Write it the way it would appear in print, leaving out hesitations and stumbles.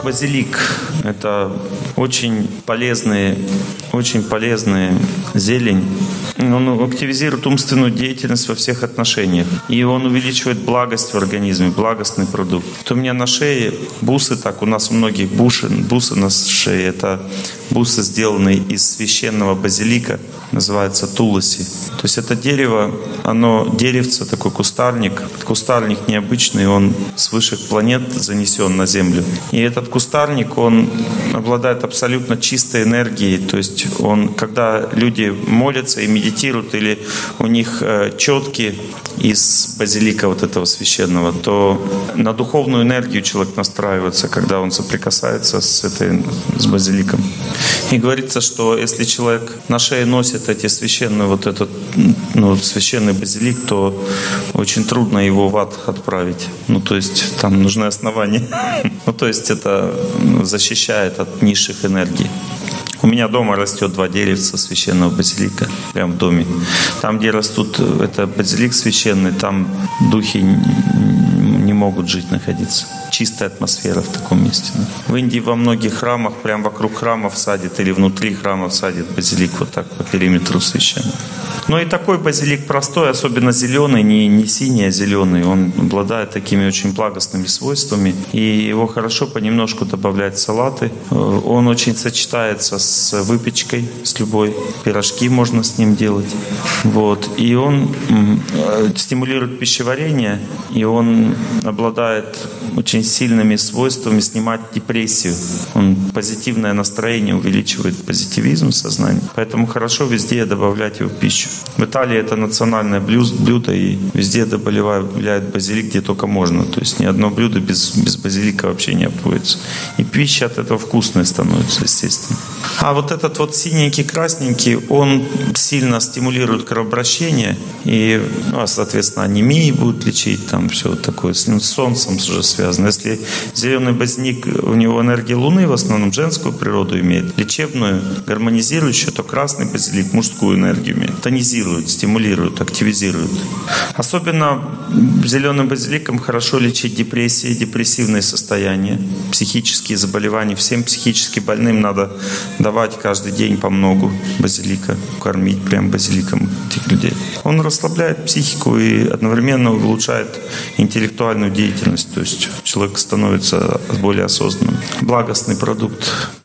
Базилик – это очень полезная зелень. Он активизирует умственную деятельность во всех отношениях. И он увеличивает благость в организме, благостный продукт. Вот у меня на шее бусы, так у нас у многих бусы на шее. Это бусы, сделанные из священного базилика, называется туласи. То есть это дерево, оно деревце, такой кустарник. Кустарник необычный, он с высших планет занесен на Землю. И этот кустарник, он обладает абсолютно чистой энергией. То есть он, когда люди молятся и медитируют, или у них четки из базилика вот этого священного, то на духовную энергию человек настраивается, когда он соприкасается с базиликом. И говорится, что если человек на шее носит эти священные, вот этот священный базилик, то очень трудно его в ад отправить. То есть там нужны основания. То есть это защищает от низших энергий. У меня дома растет 2 деревца священного базилика, прямо в доме. Там, где растут, это базилик священный, там духи не могут жить, находиться. Чистая атмосфера в таком месте. В Индии во многих храмах, прямо вокруг храмов садят или внутри храмов садят базилик вот так по периметру священного. Но и такой базилик простой, особенно зеленый, не синий, а зеленый, он обладает такими очень благостными свойствами. И его хорошо понемножку добавлять в салаты. Он очень сочетается с выпечкой, с любой. Пирожки можно с ним делать. И он стимулирует пищеварение, и он обладает очень сильными свойствами снимать депрессию. Он позитивное настроение увеличивает, позитивизм в сознании. Поэтому хорошо везде добавлять его в пищу. В Италии это национальное блюдо, и везде добавляют базилик, где только можно. То есть ни одно блюдо без базилика вообще не обходится. И пища от этого вкусная становится, естественно. А вот этот вот синенький, красненький, он сильно стимулирует кровообращение, и, соответственно, анемии будет лечить, там все такое, с солнцем уже связано. Если зеленый базилик, у него энергия Луны, в основном женскую природу имеет, лечебную, гармонизирующую, то красный базилик мужскую энергию имеет, тонизирует, стимулирует, активизирует. Особенно зеленым базиликом хорошо лечить депрессии, депрессивные состояния, психические заболевания. Всем психически больным надо давать каждый день по многу базилика, кормить прям базиликом этих людей. Он расслабляет психику и одновременно улучшает интеллектуальную деятельность. То есть человек становится более осознанным. Благостный продукт.